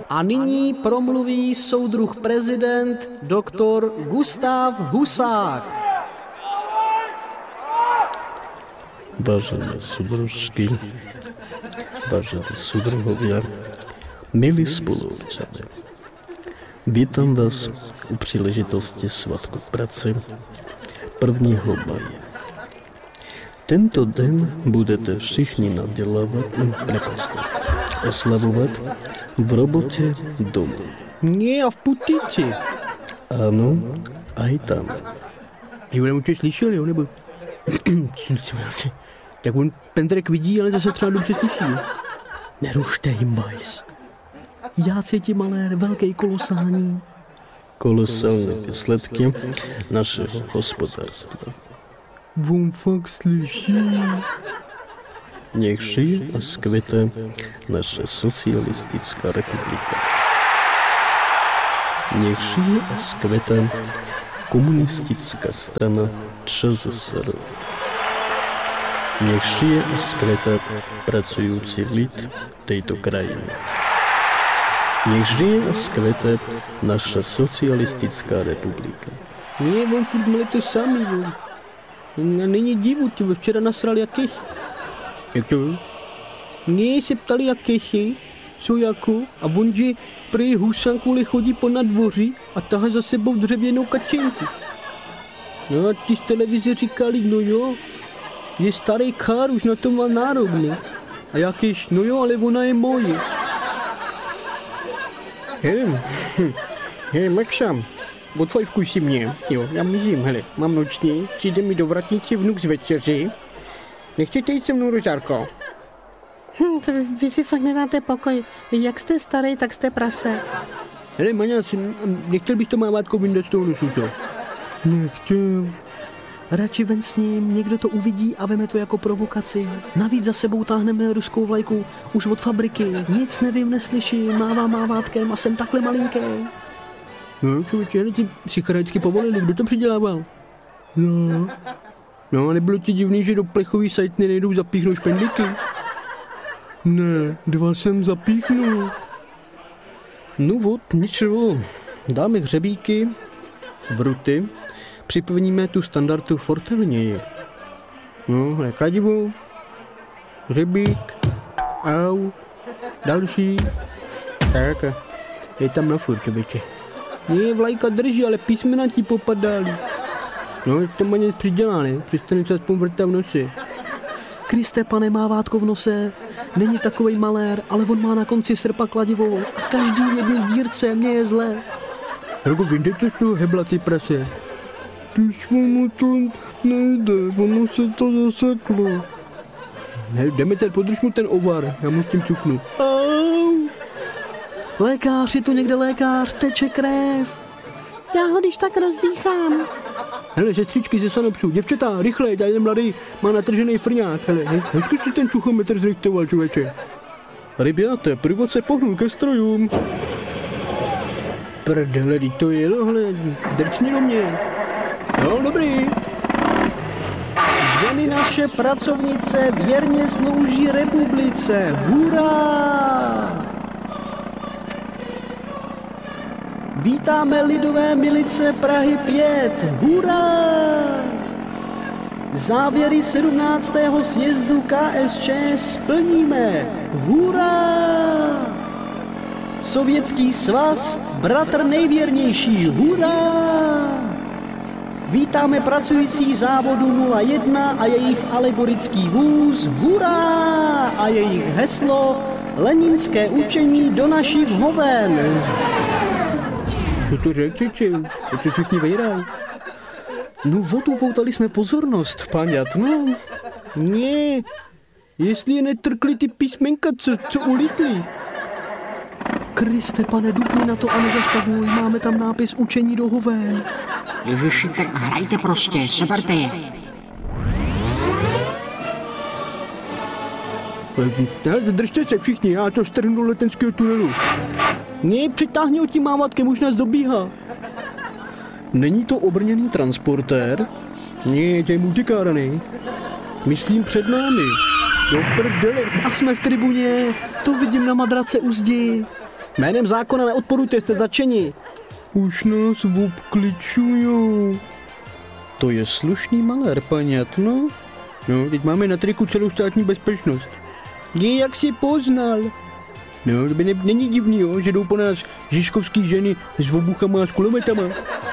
A nyní promluví soudruh prezident doktor Gustav Husák. Vážené súdružky, vážení súdruhovia, milí spoluobčané, vítam vás u příležitosti Svátku práce 1. maje. Tento den budete všichni oslavovat v robotě doma. Nie, a v putici. Ano, aj tam. Ty ho určitě slyšel, jo, nebo? Tak on Pendrek vidí, ale zase třeba dobře slyší. Nerušte jim, bajs. Já cítím malér, velký kolosální. Kolosální výsledky našeho hospodářstva. On fakt slyší. Nech žije a zkvěte naše socialistická republika. Nech žije a zkvěte komunistická strana ČSSR. Nech žije a zkvěte pracující lid této krajiny. Nech žije a zkvěte naša socialistická republika. Nie, on furt měli to samý, on. Není divu, ty včera nasral jakýś. Jak to? Nie, se ptali jakési, co jako, a on, že prý Husák kvůli chodí po nadvoří a tahá za sebou dřevěnou kačenku. No a ty z televize říkali, no jo, je starý kár, už na to má nárok, ne? A jakýž, no jo, ale ona je moje. Hele, Maxam, odfajfkuj si mě, jo, já mizím, hele, mám noční, přijde mi do vratnice vnuk z večeři. Nechcete jít se mnou, Rožárko? Vy si fakt nedáte pokoj. Vy jak jste starý, tak jste prase. Hele, Maňas, nechtěl bych to mávátko vyndat z toho nosu, co? Nechtěl. Radši ven s ním, někdo to uvidí a veme to jako provokaci. Navíc za sebou táhneme ruskou vlajku už od fabriky. Nic nevím, neslyším, mávám mávátkem a jsem takhle malinký. No, člověče, hele, ti psycharajicky povolili, kdo to přidělával? No, nebylo ti divný, že do plechový sajtny nejdou zapíchnout špendlíky? Ne, 2 jsem zapíchnul. No vod, ničeho. Dáme hřebíky, vruty, připlníme tu standardu fortelněji. No, kladivo, hřebík, au, další. Tak, je tam na furt, člověče. Nie, vlajka drží, ale písmena ti popadaly. No, to má něco přidělá, ne? Přestane se aspoň vrtat v nose. Kriste, pane, mávátko v nose. Není takovej malér, ale on má na konci srpa kladivo. A každý v jedné dírce, mě je zle. Jako vyjde to z toho hebla, ty prase. Když mu to nejde, ono se to zaseklo. Demeter, podrž mu ten ovar, já mu s tím cuknu. Au! Lékař, je tu někde lékař, teče krev. Já ho když tak rozdýchám. Hele, sestřičky ze Sanopsu, děvčata, rychle, tady ten mladý má natržený frňák. Hele, hezky si ten čuchometr zrechtoval, člověče. Rybáte, průvod se pohnul ke strojům. Prdele, to je, hele, drčni do mě. No, dobrý. Ženy naše pracovnice věrně slouží republice. Hurá! Vítáme lidové milice Prahy 5. Hurá! Závěry 17. sjezdu KSČ splníme. Hurá! Sovětský svaz, bratr nejvěrnější. Hurá! Vítáme pracující závodu 01 a jejich alegorický vůz. Hurá! A jejich heslo Leninské učení do našich hoven. Co to řekl, to všichni vejrají. No odopoutali jsme pozornost, paňat, no. Ne, jestli je netrkli ty písmenka, co ulítli. Kriste, pane, dupni na to a nezastavuj, máme tam nápis učení do hoven. Ježiši, tak hrajte prostě, seberte je. Držte se všichni, já to strhnu do letenského tunelu. Ne, přitáhni ho tím mávátkem, už nás dobíhá. Není to obrněný transportér? Ne, to je multikáraný. Myslím před námi. Do prdele. A jsme v tribuně, to vidím na madrace u zdi. Jménem zákona neodporujte, jste zatčeni. Už nás obkličujou. To je slušný malér, paňat, no. No, teď máme na triku celou státní bezpečnost. Jak jsi poznal? No, není divný, jo, že jdou po nás žižkovský ženy s obuchama a s kulometama.